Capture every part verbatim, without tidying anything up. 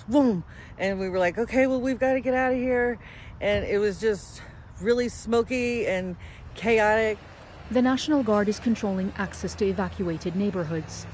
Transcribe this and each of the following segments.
just boom. And we were like, okay, well, we've got to get out of here. And it was just really smoky and chaotic. The National Guard is controlling access to evacuated neighborhoods.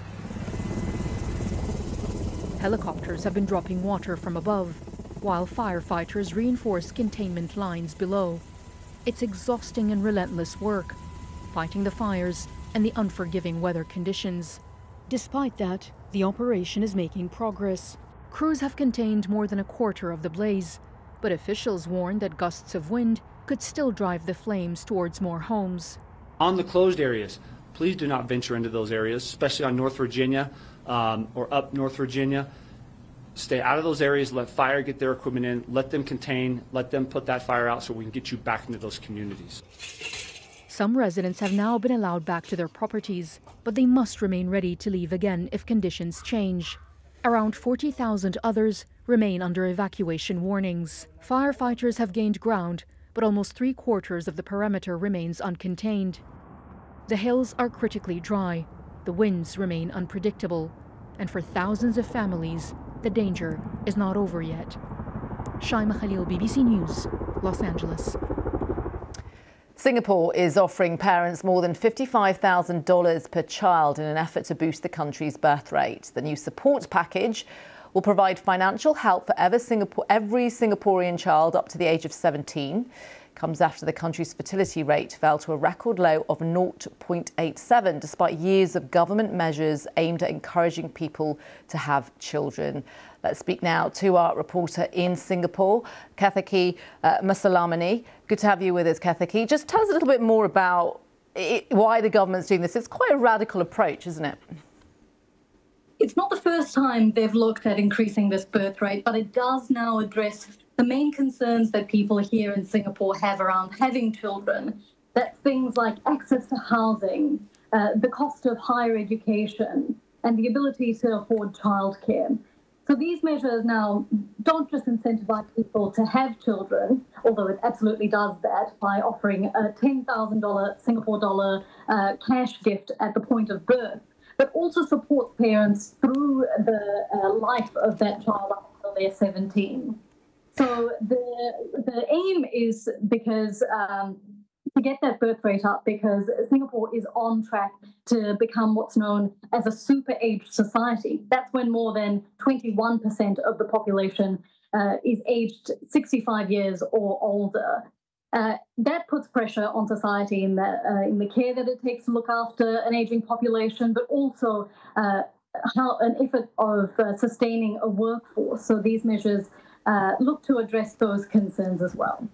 Helicopters have been dropping water from above, while firefighters reinforce containment lines below. It's exhausting and relentless work, fighting the fires and the unforgiving weather conditions. Despite that, the operation is making progress. Crews have contained more than a quarter of the blaze, but officials warn that gusts of wind could still drive the flames towards more homes. On the closed areas, please do not venture into those areas, especially on North Virginia um, or up North Virginia. Stay out of those areas, let fire get their equipment in, let them contain, let them put that fire out so we can get you back into those communities. Some residents have now been allowed back to their properties, but they must remain ready to leave again if conditions change. Around forty thousand others remain under evacuation warnings. Firefighters have gained ground, but almost three quarters of the perimeter remains uncontained. The hills are critically dry, the winds remain unpredictable, and for thousands of families, the danger is not over yet. Shaima Khalil, B B C News, Los Angeles. Singapore is offering parents more than fifty-five thousand dollars per child in an effort to boost the country's birth rate. The new support package will provide financial help for every Singaporean child up to the age of seventeen. Comes after the country's fertility rate fell to a record low of zero point eight seven, despite years of government measures aimed at encouraging people to have children. Let's speak now to our reporter in Singapore, Kethaki uh, Masalamani. Good to have you with us, Kethaki. Just tell us a little bit more about it, why the government's doing this. It's quite a radical approach, isn't it? It's not the first time they've looked at increasing this birth rate, but it does now address the main concerns that people here in Singapore have around having children. That's things like access to housing, uh, the cost of higher education, and the ability to afford childcare. So these measures now don't just incentivize people to have children, although it absolutely does that by offering a ten thousand dollars Singapore dollar uh, cash gift at the point of birth, but also supports parents through the uh, life of that child until they're seventeen. So the the aim is because um, to get that birth rate up, because Singapore is on track to become what's known as a super-aged society. That's when more than twenty-one percent of the population uh, is aged sixty-five years or older. Uh, that puts pressure on society in the, uh, in the care that it takes to look after an aging population, but also uh, how an effort of uh, sustaining a workforce. So these measures uh, look to address those concerns as well.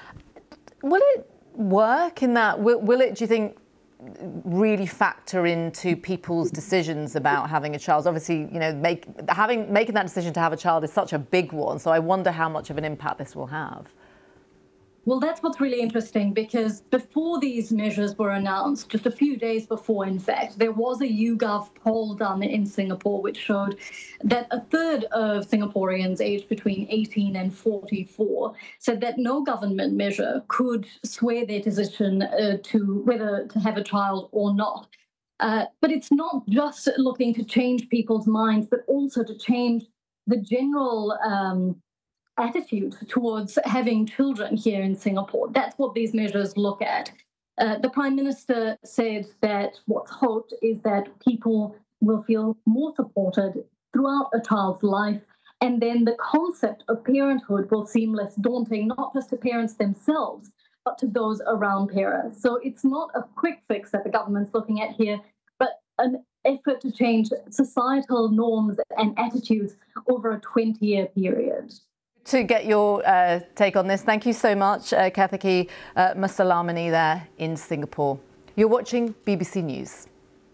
Will it work in that? Will, will it, do you think, really factor into people's decisions about having a child? Obviously, you know, make, having making that decision to have a child is such a big one. So I wonder how much of an impact this will have. Well, that's what's really interesting, because before these measures were announced, just a few days before, in fact, there was a YouGov poll done in Singapore which showed that a third of Singaporeans aged between eighteen and forty-four said that no government measure could sway their decision uh, to whether to have a child or not. Uh, but it's not just looking to change people's minds, but also to change the general um, attitude towards having children here in Singapore. That's what these measures look at. Uh, the Prime Minister said that what's hoped is that people will feel more supported throughout a child's life, and then the concept of parenthood will seem less daunting, not just to parents themselves, but to those around parents. So it's not a quick fix that the government's looking at here, but an effort to change societal norms and attitudes over a twenty-year period. To get your uh, take on this, thank you so much, uh, Kethaki uh, Masalamani there in Singapore. You're watching B B C News.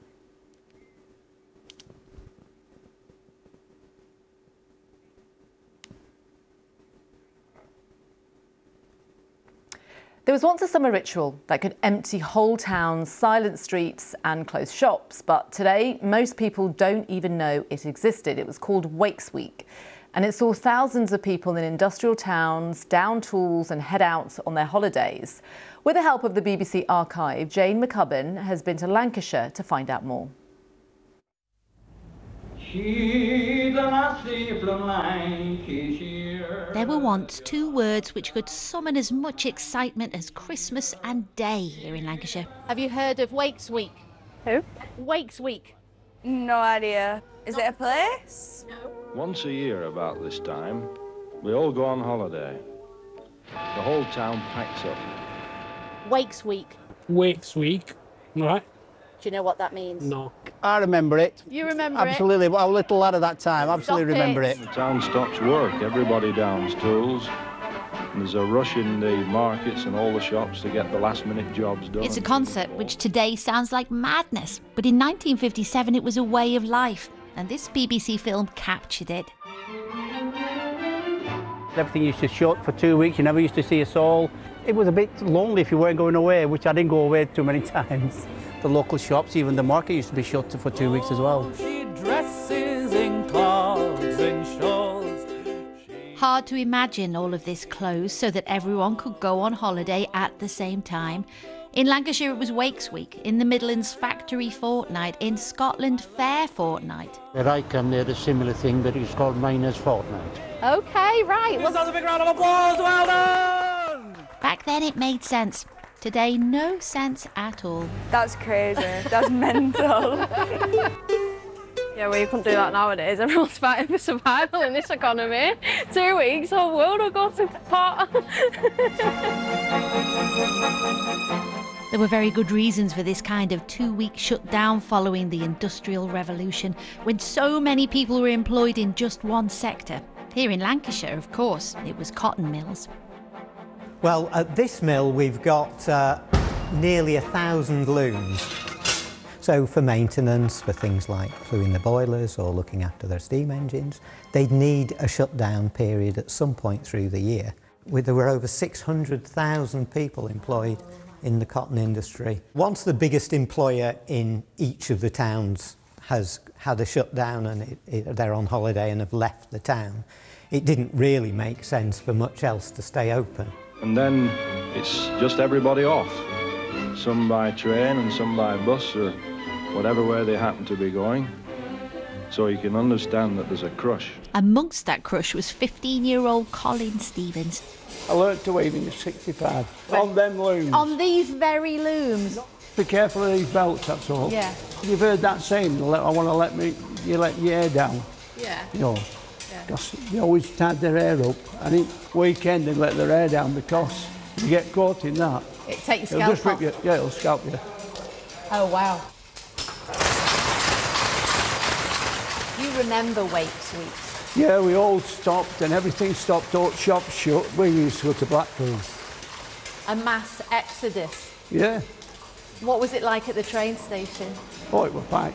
There was once a summer ritual that could empty whole towns, silence streets and close shops. But today, most people don't even know it existed. It was called Wakes Week. And it saw thousands of people in industrial towns down tools and head out on their holidays. With the help of the B B C archive, Jane McCubbin has been to Lancashire to find out more. There were once two words which could summon as much excitement as Christmas and Day here in Lancashire. Have you heard of Wakes Week? Who? Wakes Week. No idea. Is it a place? Once a year about this time, we all go on holiday. The whole town packs up. Wakes Week. Wakes Week, right? Do you know what that means? No. I remember it. You remember Absolutely. it? I was a little lad at that time. Absolutely Stop remember it. it. The town stops work, everybody downs tools. And there's a rush in the markets and all the shops to get the last minute jobs done. It's a concept which today sounds like madness, but in nineteen fifty-seven it was a way of life, and this B B C film captured it. Everything used to shut for two weeks. You never used to see a soul. It was a bit lonely if you weren't going away, which I didn't go away too many times. The local shops, even the market used to be shut for two weeks as well. She dresses in clogs and shawls. Hard to imagine all of this closed so that everyone could go on holiday at the same time. In Lancashire it was Wakes Week, in the Midlands Factory Fortnight, in Scotland Fair Fortnight. Where I come, they had a similar thing, but it's called Miners' Fortnight. Okay, right. Let's have a big round of applause. Well done! Back then it made sense. Today, no sense at all. That's crazy. That's mental. Yeah, well, you couldn't do that nowadays. Everyone's fighting for survival in this economy. Two weeks, whole world will go to pot. There were very good reasons for this kind of two-week shutdown following the Industrial Revolution, when so many people were employed in just one sector. Here in Lancashire, of course, it was cotton mills. Well, at this mill we've got uh, nearly a thousand looms. So for maintenance, for things like fluing the boilers or looking after their steam engines, they'd need a shutdown period at some point through the year. There were over six hundred thousand people employed in the cotton industry. Once the biggest employer in each of the towns has had a shutdown and it, it, they're on holiday and have left the town, it didn't really make sense for much else to stay open. And then it's just everybody off. Some by train and some by bus or whatever way they happen to be going. So you can understand that there's a crush. Amongst that crush was fifteen-year-old Colin Stevens. I learnt to weave in sixty-five on them looms. On these very looms. Be careful of these belts, that's all. Yeah. You've heard that saying, I want to let me, you let your hair down. Yeah. You know, Yeah. because they always tied their hair up. And each weekend they let their hair down because you get caught in that. It takes It'll scalp just rip off. you, yeah, it'll scalp you. Oh, wow. You remember Wakes Week? Yeah, we all stopped and everything stopped, all shops shut. We used to go to Blackpool. A mass exodus. Yeah. What was it like at the train station? Oh, it was packed.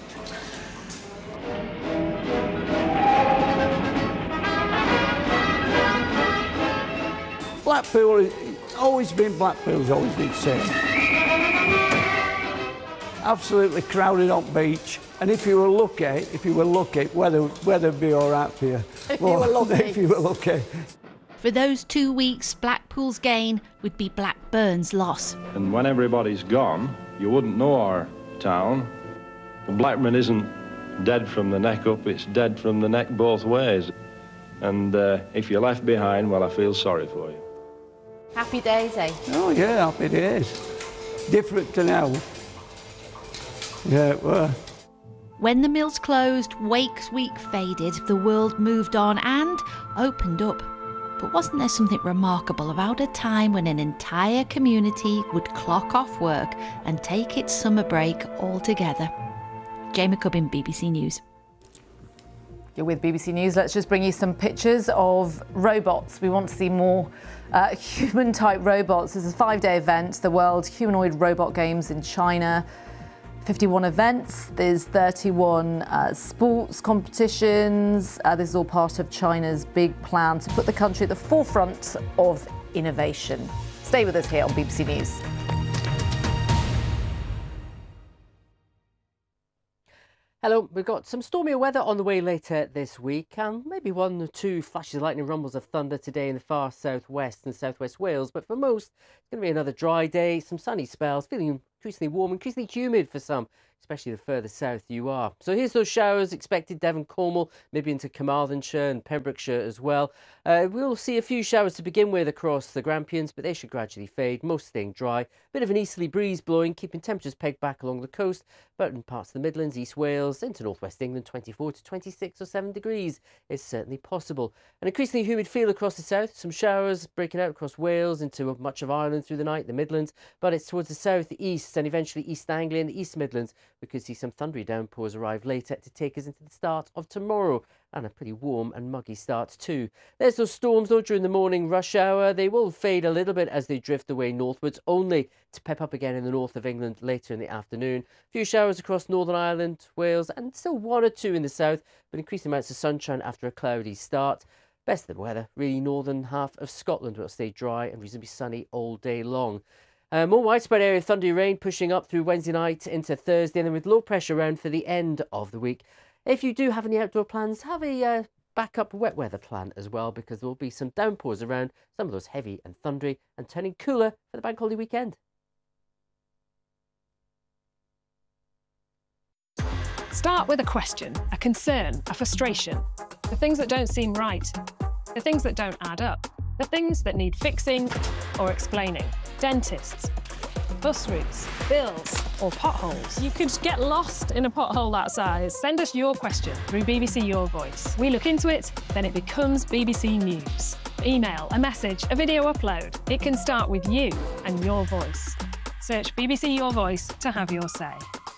Blackpool, it's always been Blackpool's always been the same. Absolutely crowded on beach, and if you were lucky, if you were lucky, weather weather'd be all right for you. If you were lucky. If you were lucky. For those two weeks, Blackpool's gain would be Blackburn's loss. And when everybody's gone, you wouldn't know our town. Blackburn isn't dead from the neck up, it's dead from the neck both ways. And uh, if you're left behind, well, I feel sorry for you. Happy days, eh? Oh yeah, happy days. Different to now. Yeah, it were. When the mills closed, Wakes Week faded, the world moved on and opened up. But wasn't there something remarkable about a time when an entire community would clock off work and take its summer break all together? Jamie Cubbin, B B C News. You're with B B C News. Let's just bring you some pictures of robots. We want to see more uh, human-type robots. This is a five-day event, the World Humanoid Robot Games in China. fifty-one events, there's thirty-one uh, sports competitions. Uh, this is all part of China's big plan to put the country at the forefront of innovation. Stay with us here on B B C News. Hello, we've got some stormier weather on the way later this week and maybe one or two flashes of lightning, rumbles of thunder today in the far southwest and southwest Wales. But for most, it's going to be another dry day, some sunny spells, feeling increasingly warm, increasingly humid for some, especially the further south you are. So here's those showers expected: Devon, Cornwall, maybe into Carmarthenshire and Pembrokeshire as well. Uh, we'll see a few showers to begin with across the Grampians, but they should gradually fade, most staying dry. Bit of an easterly breeze blowing, keeping temperatures pegged back along the coast, but in parts of the Midlands, East Wales, into northwest England, twenty-four to twenty-six or seven degrees is certainly possible. An increasingly humid feel across the south, some showers breaking out across Wales into much of Ireland through the night, the Midlands, but it's towards the south east and eventually East Anglia and the East Midlands. We could see some thundery downpours arrive later to take us into the start of tomorrow, and a pretty warm and muggy start too. There's those storms though during the morning rush hour. They will fade a little bit as they drift away northwards, only to pep up again in the north of England later in the afternoon. A few showers across Northern Ireland, Wales, and still one or two in the south, but increasing amounts of sunshine after a cloudy start. Best of the weather, really northern half of Scotland will stay dry and reasonably sunny all day long. Uh, more widespread area of thundery rain pushing up through Wednesday night into Thursday, and then with low pressure around for the end of the week. If you do have any outdoor plans, have a uh, backup wet weather plan as well, because there will be some downpours around, some of those heavy and thundery, and turning cooler for the bank holiday weekend. Start with a question, a concern, a frustration. The things that don't seem right, the things that don't add up, the things that need fixing or explaining. Dentists, bus routes, bills, or potholes. You could get lost in a pothole that size. Send us your question through B B C Your Voice. We look into it, then it becomes B B C News. Email, a message, a video upload. It can start with you and your voice. Search B B C Your Voice to have your say.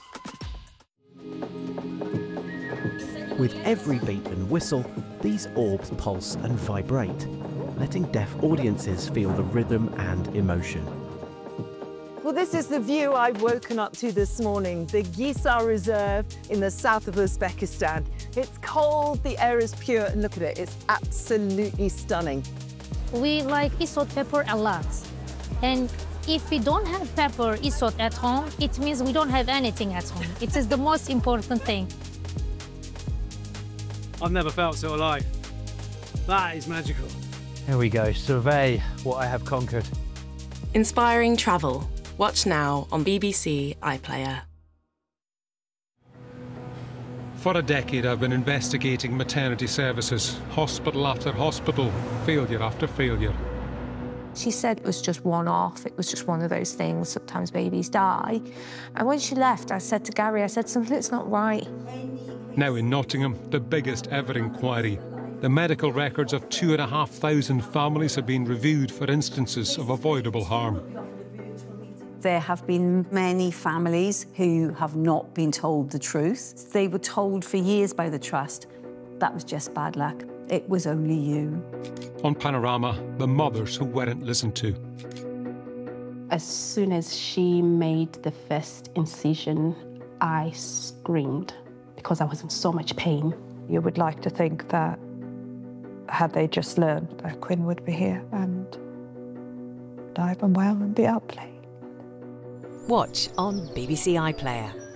With every beat and whistle, these orbs pulse and vibrate, letting deaf audiences feel the rhythm and emotion. Well, this is the view I've woken up to this morning, the Gisar Reserve in the south of Uzbekistan. It's cold, the air is pure, and look at it, it's absolutely stunning. We like isot pepper a lot. And if we don't have pepper isot at home, it means we don't have anything at home. It is the most important thing. I've never felt so alive. That is magical. Here we go, survey what I have conquered. Inspiring travel. Watch now on B B C iPlayer. For a decade, I've been investigating maternity services, hospital after hospital, failure after failure. She said it was just one-off, it was just one of those things, sometimes babies die. And when she left, I said to Gary, I said, something's not right. Now in Nottingham, the biggest ever inquiry. The medical records of two and a half thousand families have been reviewed for instances of avoidable harm. There have been many families who have not been told the truth. They were told for years by the Trust that was just bad luck. It was only you. On Panorama, the mothers who weren't listened to. As soon as she made the first incision, I screamed because I was in so much pain. You would like to think that had they just learned that Quinn would be here and alive and well and be out playing. Watch on B B C iPlayer.